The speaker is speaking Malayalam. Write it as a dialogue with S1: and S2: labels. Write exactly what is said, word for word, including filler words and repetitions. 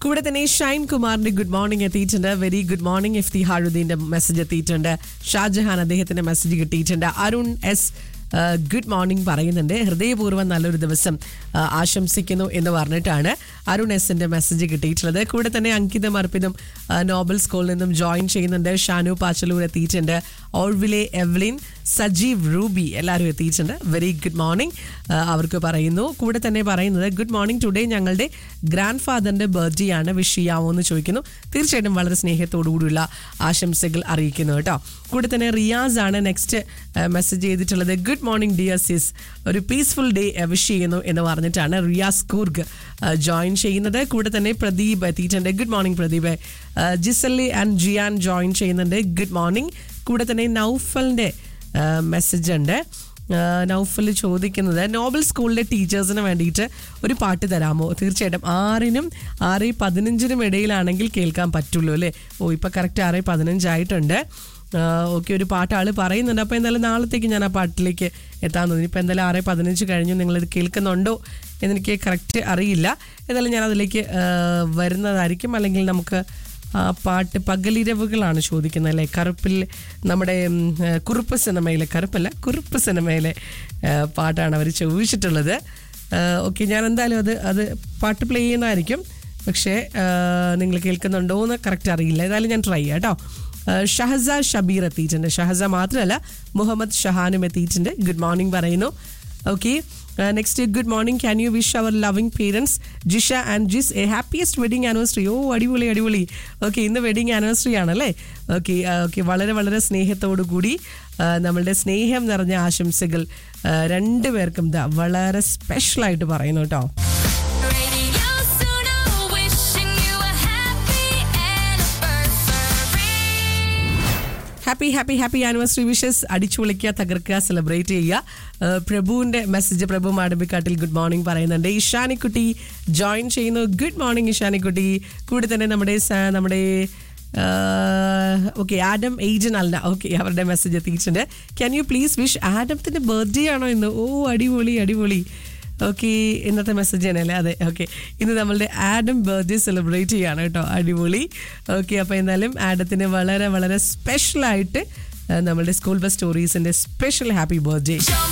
S1: കൂടെ തന്നെ ഷൈൻ കുമാറിന്റെ ഗുഡ് മോർണിംഗ് എത്തിയിട്ടുണ്ട്. Very good morning. ഇഫ്തി ഹാറുദ്ദീന്റെ മെസ്സേജ് എത്തിയിട്ടുണ്ട്. ഷാജഹാൻ അദ്ദേഹത്തിന്റെ മെസ്സേജ് കിട്ടിയിട്ടുണ്ട്. അരുൺ എസ് ഗുഡ് മോർണിംഗ് പറയുന്നുണ്ട്. ഹൃദയപൂർവ്വം നല്ലൊരു ദിവസം ആശംസിക്കുന്നു എന്ന് പറഞ്ഞിട്ടാണ് അരുൺ എസിന്റെ മെസ്സേജ് കിട്ടിയിട്ടുള്ളത്. കൂടെ തന്നെ അങ്കിതം അർപ്പിതം നോബൽ സ്കൂളിൽ നിന്നും ജോയിൻ ചെയ്യുന്നുണ്ട്. ഷാനു പാച്ചലൂർ എത്തിയിട്ടുണ്ട്. ഓൾവിലെ എവ്ലിൻ, സജീവ്, റൂബി എല്ലാവരും എത്തിയിട്ടുണ്ട്. വെരി ഗുഡ് മോർണിംഗ് അവർക്ക് പറയുന്നു. കൂടെ തന്നെ പറയുന്നത് ഗുഡ് മോർണിംഗ്, ടുഡേ ഞങ്ങളുടെ ഗ്രാൻഡ് ഫാദറിന്റെ ബർത്ത്ഡേ ആണ്, വിഷ് ചെയ്യാമോ എന്ന് ചോദിക്കുന്നു. തീർച്ചയായിട്ടും വളരെ സ്നേഹത്തോടുകൂടിയുള്ള ആശംസകൾ അറിയിക്കുന്നു കേട്ടോ. കൂടെ തന്നെ റിയാസ് ആണ് നെക്സ്റ്റ് മെസ്സേജ് ചെയ്തിട്ടുള്ളത്. ഗുഡ് മോർണിംഗ് ഡിയർ സിസ്, ഒരു പീസ്ഫുൾ ഡേ വിഷ് ചെയ്യുന്നു എന്ന് പറഞ്ഞിട്ടാണ് റിയാസ് കൂർഗ് ജോയിൻ ചെയ്യുന്നത്. കൂടെ തന്നെ പ്രദീപ് എത്തിയിട്ടുണ്ട്. Good morning Pradeep. ജിസല്ലി and ജിയാൻ join ചെയ്യുന്നുണ്ട്. Good morning. കൂടെ തന്നെ നൗഫലിന്റെ മെസ്സേജ് ഉണ്ട്. നൗഫൽ ചോദിക്കുന്നത് നോബൽ സ്കൂളിലെ ടീച്ചേഴ്സിന് വേണ്ടിയിട്ട് ഒരു പാട്ട് തരാമോ? തീർച്ചയായിട്ടും ആറിനും ആറ് പതിനഞ്ചിനും ഇടയിലാണെങ്കിൽ കേൾക്കാൻ പറ്റുള്ളൂ അല്ലേ? ഓ ഇപ്പം കറക്റ്റ് ആറ് പതിനഞ്ചായിട്ടുണ്ട്. ഓക്കെ, ഒരു പാട്ട് ആൾ പറയുന്നുണ്ട്. അപ്പോൾ എന്തായാലും നാളത്തേക്ക് ഞാൻ ആ പാട്ടിലേക്ക് എത്താൻ തോന്നി. ഇപ്പം എന്തായാലും ആറ് പതിനഞ്ച് കഴിഞ്ഞു. നിങ്ങളിത് കേൾക്കുന്നുണ്ടോ എന്നെനിക്ക് കറക്റ്റ് അറിയില്ല. എന്തായാലും ഞാൻ അതിലേക്ക് വരുന്നതായിരിക്കും. അല്ലെങ്കിൽ നമുക്ക് ആ പാട്ട് പകലിരവുകളാണ് ചോദിക്കുന്നത് അല്ലേ? കറുപ്പിൽ നമ്മുടെ കുറുപ്പ് സിനിമയിലെ, കറുപ്പല്ല കുറുപ്പ് സിനിമയിലെ പാട്ടാണ് അവർ ചോദിച്ചിട്ടുള്ളത്. ഓക്കെ, ഞാൻ എന്തായാലും അത് അത് പാട്ട് പ്ലേ ചെയ്യുന്നതായിരിക്കും. പക്ഷേ നിങ്ങൾ കേൾക്കുന്നുണ്ടോ എന്ന് കറക്റ്റ് അറിയില്ല. ഏതായാലും ഞാൻ ട്രൈ ചെയ്യാം കേട്ടോ. ഷഹസ ഷബീർ എത്തിയിട്ടുണ്ട്. ഷഹസ മാത്രമല്ല മുഹമ്മദ് ഷഹാനും എത്തിയിട്ടുണ്ട്. ഗുഡ് മോർണിംഗ് പറയുന്നു. Okay, next good morning, can you wish our loving parents Jisha and Jis A happiest wedding anniversary. ഓ അടിപൊളി അടിപൊളി. ഓക്കെ, ഇന്ന് വെഡിങ് ആനിവേഴ്സറി ആണല്ലേ? ഓക്കെ ഓക്കെ വളരെ വളരെ സ്നേഹത്തോടു കൂടി നമ്മളുടെ സ്നേഹം നിറഞ്ഞ ആശംസകൾ രണ്ടുപേർക്കും ദാ വളരെ സ്പെഷ്യലായിട്ട് പറയുന്നു കേട്ടോ. Happy happy happy anniversary wishes. അടിച്ചു വിളിക്കുക, തകർക്കുക, സെലിബ്രേറ്റ് ചെയ്യുക. പ്രഭുവിന്റെ മെസ്സേജ്, പ്രഭു മാടമ്പിക്കാട്ടിൽ ഗുഡ് മോർണിംഗ് പറയുന്നുണ്ട്. ഇഷാനിക്കുട്ടി ജോയിൻ ചെയ്യുന്നു. Good morning ഇഷാനിക്കുട്ടി. കൂടെ തന്നെ നമ്മുടെ നമ്മുടെ ഓക്കെ ആഡം ഏജൻ അല്ല, ഓക്കെ അവരുടെ മെസ്സേജ് എത്തിയിട്ടുണ്ട്. Can you please wish, ആഡത്തിന്റെ birthday ആണോ ഇന്ന്? ഓ അടിപൊളി അടിപൊളി. ഓക്കെ, ഇന്നത്തെ മെസ്സേജ് തന്നെയല്ലേ? അതെ. ഓക്കെ, ഇന്ന് നമ്മളുടെ ആഡം ബർത്ത്ഡേ സെലിബ്രേറ്റ് ചെയ്യാണ് കേട്ടോ. അടിപൊളി. ഓക്കെ, അപ്പോൾ എന്തായാലും ആഡത്തിന് വളരെ വളരെ സ്പെഷ്യലായിട്ട് നമ്മളുടെ school bus സ്റ്റോറീസിൻ്റെ special happy birthday.